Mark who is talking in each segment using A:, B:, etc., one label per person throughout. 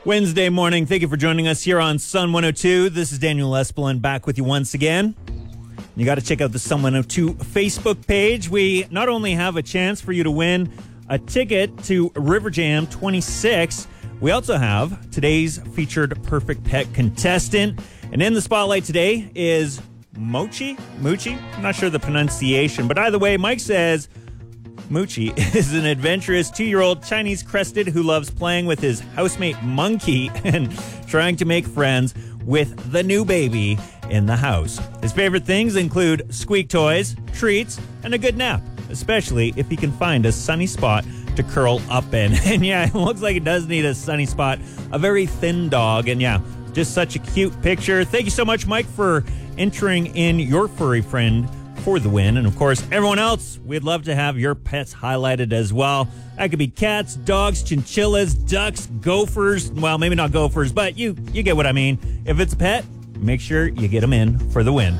A: Wednesday morning. Thank you for joining us here on Sun 102. This is Daniel Espelin back with you once again. You got to check out the Sun 102 Facebook page. We not only have a chance for you to win a ticket to River Jam 26, we also have today's featured Perfect Pet contestant. And in the spotlight today is Mochi? I'm not sure the pronunciation, but either way, Mike says Moochie is an adventurous 2-year-old Chinese crested who loves playing with his housemate Monkey and trying to make friends with the new baby in the house. His favorite things include squeak toys, treats, and a good nap, especially if he can find a sunny spot to curl up in. And yeah, it looks like it does need a sunny spot. A very thin dog, and yeah, just such a cute picture. Thank you so much, Mike, for entering in your furry friend for the win. And of course, everyone else, we'd love to have your pets highlighted as well. That could be cats, dogs, chinchillas, ducks, gophers. Well, maybe not gophers, but you get what I mean. If it's a pet, make sure you get them in for the win.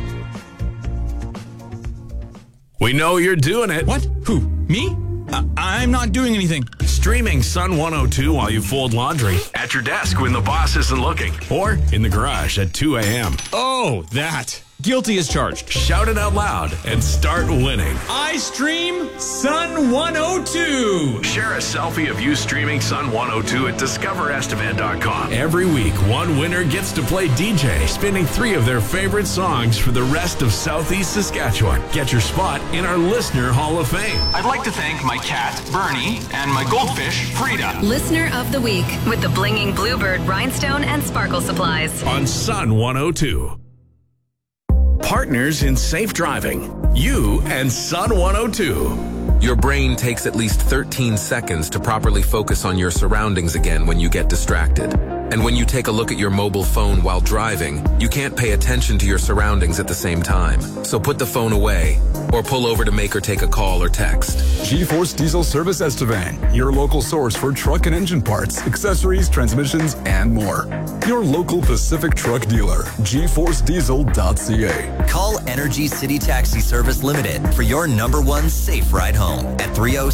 B: We know you're doing it.
C: What? Who? Me? I'm not doing anything.
B: Streaming Sun 102 while you fold laundry, at your desk when the boss isn't looking, or in the garage at 2 a.m.
C: Oh, that. Guilty as charged.
B: Shout it out loud and start winning.
C: I stream Sun 102.
B: Share a selfie of you streaming Sun 102 at discoverestevan.com. Every week, one winner gets to play DJ, spinning 3 of their favorite songs for the rest of Southeast Saskatchewan. Get your spot in our Listener Hall of Fame.
D: I'd like to thank my cat, Bernie, and my goldfish, Frida.
E: Listener of the Week with the Blinging Bluebird Rhinestone and Sparkle Supplies.
B: On Sun 102. Partners in safe driving. You and Sun 102.
F: Your brain takes at least 13 seconds to properly focus on your surroundings again when you get distracted. And when you take a look at your mobile phone while driving, you can't pay attention to your surroundings at the same time. So put the phone away or pull over to make or take a call or text.
G: G-Force Diesel Service Estevan, your local source for truck and engine parts, accessories, transmissions, and more. Your local Pacific truck dealer, gforcediesel.ca.
H: Call Energy City Taxi Service Limited for your #1 safe ride home at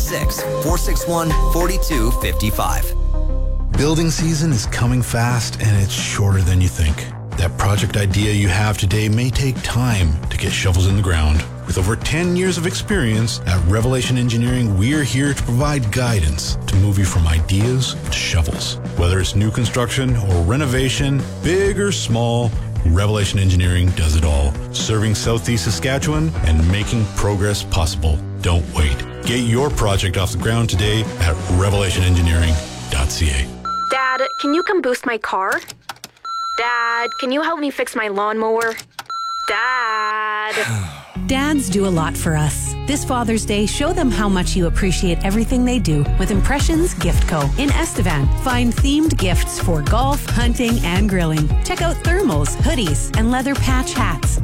H: 306-461-4255.
I: Building season is coming fast and it's shorter than you think. That project idea you have today may take time to get shovels in the ground. With over 10 years of experience at Revelation Engineering, we're here to provide guidance to move you from ideas to shovels. Whether it's new construction or renovation, big or small, Revelation Engineering does it all. Serving Southeast Saskatchewan and making progress possible. Don't wait. Get your project off the ground today at revelationengineering.ca.
J: Dad, can you come boost my car? Dad, can you help me fix my lawnmower? Dad.
K: Dads do a lot for us. This Father's Day, show them how much you appreciate everything they do with Impressions Gift Co. in Estevan. Find themed gifts for golf, hunting, and grilling. Check out thermals, hoodies, and leather patch hats.